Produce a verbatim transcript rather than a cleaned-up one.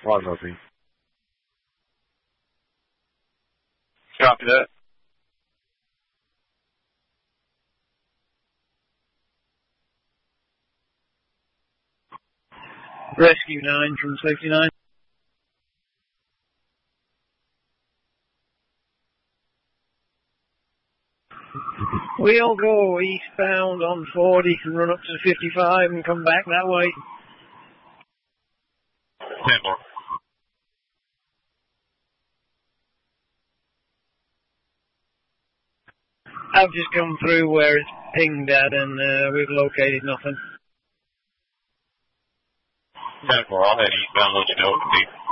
One nothing. Copy that. Rescue nine from safety nine. We'll go eastbound on forty and run up to fifty-five and come back that way. ten more. I've just come through where it's pinged at and uh, we've located nothing. ten four, I'll head eastbound, let you know what to do.